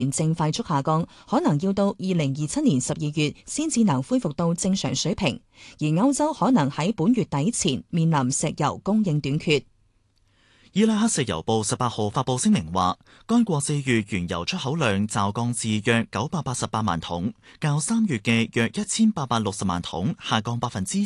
正快速下降，可能要到2027年12月先至能恢復到正常水平，而歐洲可能喺本月底前面臨石油供應短缺。 伊拉克石油部18號發布聲明話，該國4月原油出口量驟降至約988萬桶，較3月嘅約1860萬桶下降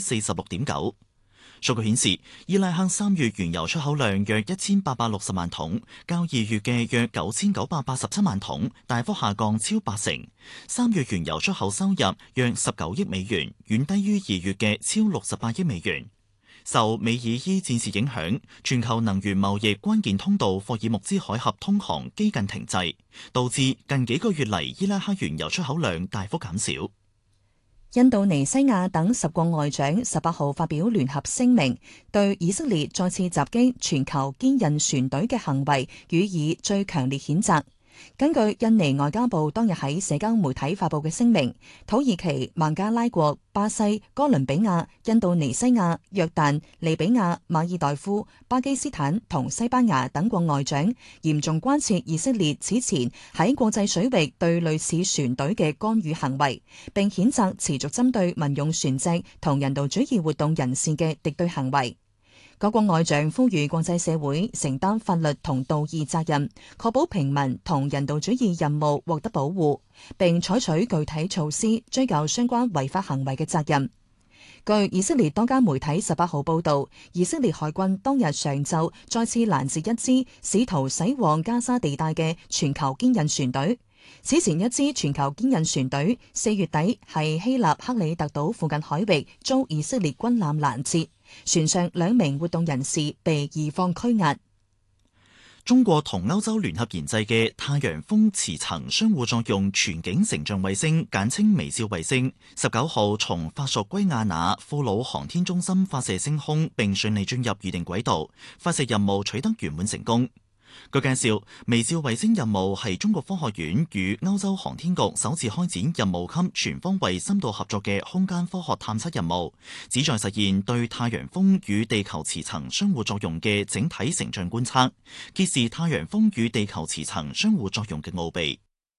46.9%。數據顯示，伊拉克3月原油出口量約1860萬桶，較2月嘅約9987萬桶大幅下降超80%。3月原油出口收入約19億美元，遠低於2月嘅超68億美元。受美以伊戰事影響，全球能源貿易關鍵通道霍爾木茲海峽通航幾近停滯，導致近幾個月嚟伊拉克原油出口量大幅減少。 印度尼西亞等10國外長18號發表聯合聲明，對以色列再次襲擊全球堅韌船隊嘅行為予以最強烈譴責。根據印尼外交部當日喺社交媒體發布嘅聲明，土耳其、孟加拉國、巴西、哥倫比亞、印度尼西亞、約旦、利比亞、馬爾代夫、巴基斯坦同西班牙等國外長嚴重關切以色列此前喺國際水域對類似船隊嘅干預行為，並譴責持續針對民用船隻同人道主義活動人士嘅敵對行為。各國外長呼籲國際社會承擔法律同道義責任，確保平民同人道主義任務獲得保護，並採取具體措施追究相關違法行為嘅責任。據以色列多家媒體18號報道，以色列海軍當日上晝再次攔截一支試圖駛往加沙地帶嘅全球堅韌船隊。此前一支全球堅韌船隊4月底係希臘克里特島附近海域遭以色列軍艦攔截，船上2名活動人士被疑放拘押。 中國同歐洲聯合研製嘅太陽風磁層相互作用全景成像衛星，簡稱微笑衛星，19號從法屬圭亞那庫魯航天中心發射升空，並順利進入預定軌道，發射任務取得圓滿成功。據介紹，微笑衛星任務係中國科學院與歐洲航天局首次開展任務級全方位深度合作嘅空間科學探測任務，旨在實現對太陽風與地球磁層相互作用嘅整體成像觀測，揭示太陽風與地球磁層相互作用嘅奧秘。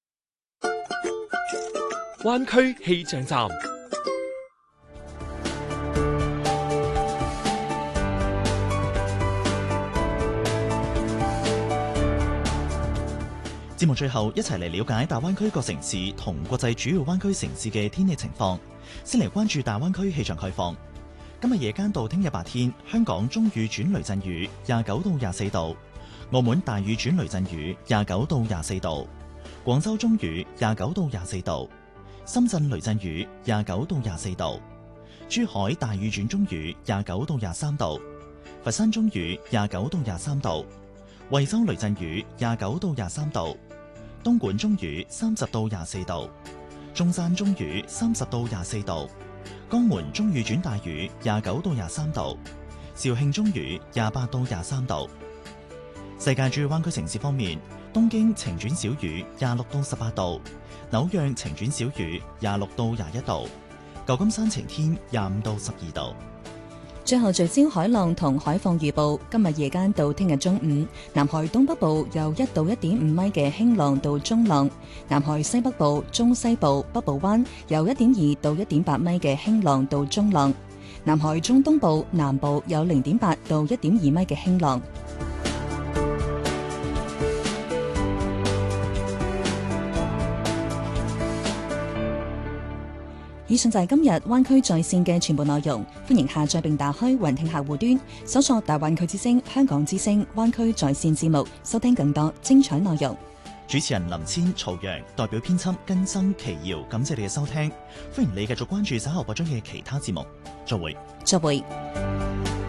灣區氣象站。 節目最後一齊嚟了解大灣區各城市同國際主要灣區城市嘅天氣情況。先嚟關注大灣區氣象概況。今日夜間到聽日白天，香港中雨轉雷陣雨29到24度；澳門大雨轉雷陣雨29到24度；廣州中雨29到24度；深圳雷陣雨29到24度；珠海大雨轉中雨29到23度；佛山中雨29到23度；惠州雷陣雨29到23度。東莞中雨30到24度，中山中雨30到24度，江門中雨轉大雨29到23度，肇慶中雨28到23度。世界主要灣區城市方面，東京晴轉小雨26到18度，紐約晴轉小雨26到21度，舊金山晴天25到12度。 最後聚焦海浪同海況預報，今日夜間到聽日中午，南海東北部有1到1.5米嘅輕浪到中浪，南海西北部、中西部、北部灣有1.2到1.8米嘅輕浪到中浪，南海中東部、南部有0.8到1.2米嘅輕浪。以上就係今日灣區在線嘅全部內容，歡迎下載並打開雲聽客戶端，搜索大灣區之聲、香港之聲、灣區在線節目，收聽更多精彩內容。 主持人林千、曹陽，代表編輯根生、奇瑤，感謝你嘅收聽，歡迎你繼續關注稍後播出嘅其他節目。再會。